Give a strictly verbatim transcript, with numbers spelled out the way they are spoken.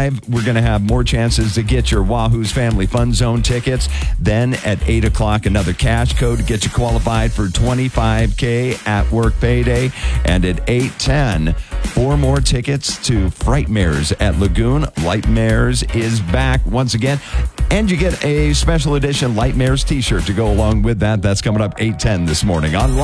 five, we're going to have more chances to get your Wahoo's Family Fun Zone tickets. Then at eight o'clock, another cash code to get you qualified for twenty-five K at work payday. And at eight ten, four more tickets to Frightmares at Lagoon. Lightmares is back once again. And you get a special edition Lightmares t-shirt to go along with that. That's coming up eight ten this morning. Online.